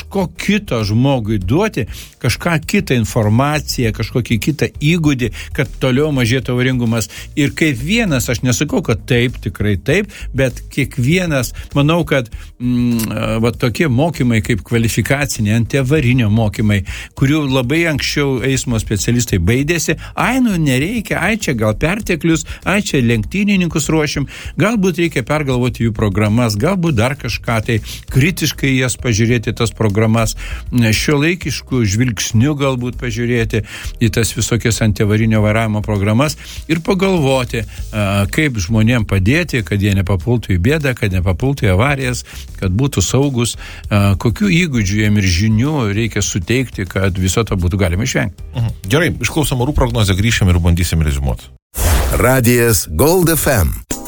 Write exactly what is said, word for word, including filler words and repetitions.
kažko kito žmogui duoti, kažką kitą informaciją, kažkokį kitą įgūdį, kad toliau mažėtų avaringumas. Ir kaip vienas, aš nesakau, kad taip, tikrai taip, bet kiekvienas, manau, kad mm, va, tokie mokymai kaip kvalifikacinė, antiavarinio mokymai, kurių labai anksčiau eismo specialistai baidėsi, ai, nu nereikia, ai, čia gal perteklius, ai, čia lenktynininkus ruošim, galbūt reikia pergalvoti jų programas, galbūt dar kažką tai kritiškai jas pažiūrėti, tas programas, šiuolaikiškų žvilgsnių galbūt pažiūrėti į tas visokias antiavarinio vairavimo programas ir pagalvoti, kaip žmonėm padėti, kad jie nepapultų į bėdą, kad nepapultų į avarijas, kad būtų saugus, kokių įgūdžių jiem ir žinių reikia suteikti, kad viso to būtų galima išvengti. Mhm. Gerai, išklausom orų prognozę, grįšim ir bandysim reziumuoti. Radijas Gold F M.